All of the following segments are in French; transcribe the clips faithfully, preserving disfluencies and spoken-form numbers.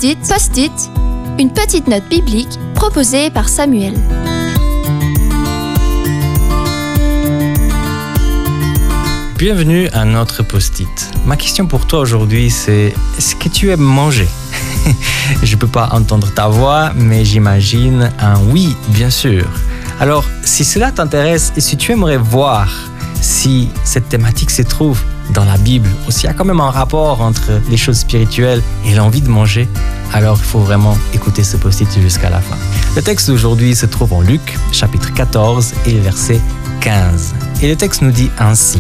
Post-it, Post-it, une petite note biblique proposée par Samuel. Bienvenue à notre Post-it. Ma question pour toi aujourd'hui, c'est est-ce que tu aimes manger? Je ne peux pas entendre ta voix, mais j'imagine un oui, bien sûr. Alors, si cela t'intéresse et si tu aimerais voir si cette thématique se trouve dans la Bible, ou s'il y a quand même un rapport entre les choses spirituelles et l'envie de manger, alors il faut vraiment écouter ce post-it jusqu'à la fin. Le texte d'aujourd'hui se trouve en Luc, chapitre quatorze et le verset quinze. Et le texte nous dit ainsi.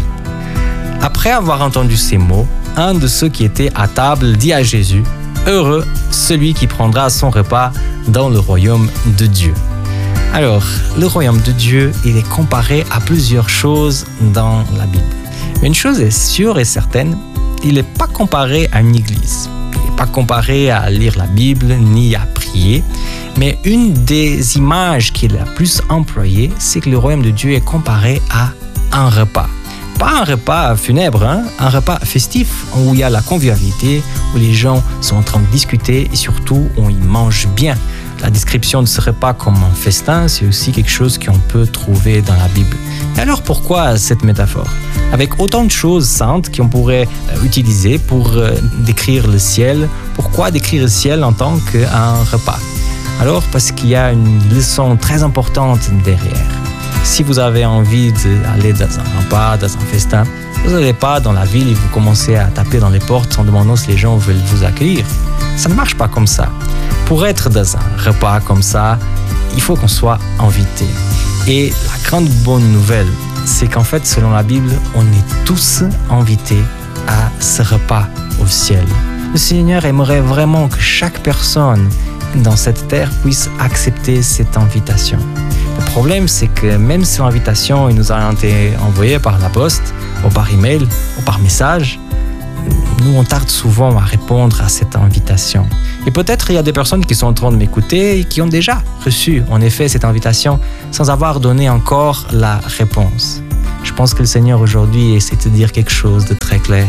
Après avoir entendu ces mots, un de ceux qui étaient à table dit à Jésus, « Heureux celui qui prendra son repas dans le royaume de Dieu. » Alors, le royaume de Dieu, il est comparé à plusieurs choses dans la Bible. Mais une chose est sûre et certaine, il n'est pas comparé à une église. Il n'est pas comparé à lire la Bible ni à prier. Mais une des images qui est la plus employée, c'est que le royaume de Dieu est comparé à un repas. Pas un repas funèbre, hein? Un repas festif où il y a la convivialité, où les gens sont en train de discuter et surtout où ils mangent bien. La description de ce repas comme un festin, c'est aussi quelque chose qu'on peut trouver dans la Bible. Et alors pourquoi cette métaphore? Avec autant de choses saintes qu'on pourrait utiliser pour décrire le ciel, pourquoi décrire le ciel en tant qu'un repas? Alors parce qu'il y a une leçon très importante derrière. Si vous avez envie d'aller dans un repas, dans un festin, vous n'allez pas dans la ville et vous commencez à taper dans les portes en demandant si les gens veulent vous accueillir. Ça ne marche pas comme ça. Pour être dans un repas comme ça, il faut qu'on soit invité. Et la grande bonne nouvelle, c'est qu'en fait, selon la Bible, on est tous invités à ce repas au ciel. Le Seigneur aimerait vraiment que chaque personne dans cette terre puisse accepter cette invitation. Le problème, c'est que même si l'invitation nous a été envoyée par la poste, ou par email, ou par message, nous, on tarde souvent à répondre à cette invitation. Et peut-être il y a des personnes qui sont en train de m'écouter et qui ont déjà reçu, en effet, cette invitation sans avoir donné encore la réponse. Je pense que le Seigneur aujourd'hui essaie de te dire quelque chose de très clair.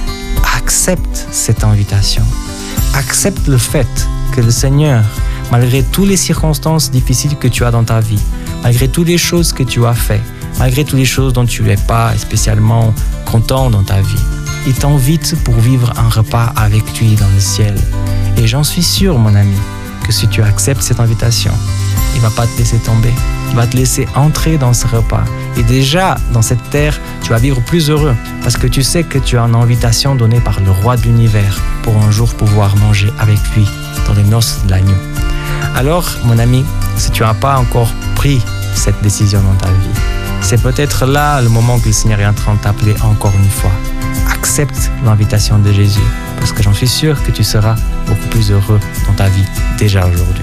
Accepte cette invitation. Accepte le fait que le Seigneur, malgré toutes les circonstances difficiles que tu as dans ta vie, malgré toutes les choses que tu as faites, malgré toutes les choses dont tu n'es pas spécialement content dans ta vie, il t'invite pour vivre un repas avec lui dans le ciel. Et j'en suis sûr, mon ami, que si tu acceptes cette invitation, il ne va pas te laisser tomber. Il va te laisser entrer dans ce repas. Et déjà, dans cette terre, tu vas vivre plus heureux parce que tu sais que tu as une invitation donnée par le roi de l'univers pour un jour pouvoir manger avec lui dans les noces de l'agneau. Alors, mon ami, si tu n'as pas encore pris cette décision dans ta vie, c'est peut-être là le moment que le Seigneur est en train de t'appeler encore une fois. Accepte l'invitation de Jésus, parce que j'en suis sûr que tu seras beaucoup plus heureux dans ta vie déjà aujourd'hui.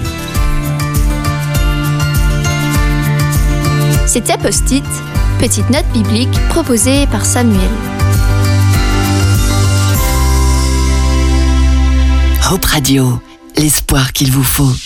C'était Post-it, petite note biblique proposée par Samuel. Hope Radio, l'espoir qu'il vous faut.